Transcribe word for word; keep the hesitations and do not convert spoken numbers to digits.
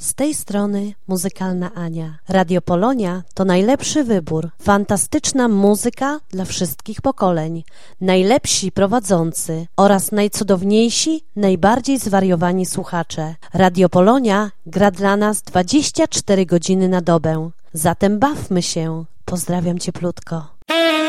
Z tej strony Muzykalna Ania. Radio Polonia to najlepszy wybór. Fantastyczna muzyka dla wszystkich pokoleń. Najlepsi prowadzący oraz najcudowniejsi, najbardziej zwariowani słuchacze. Radio Polonia gra dla nas dwadzieścia cztery godziny na dobę. Zatem bawmy się. Pozdrawiam cieplutko.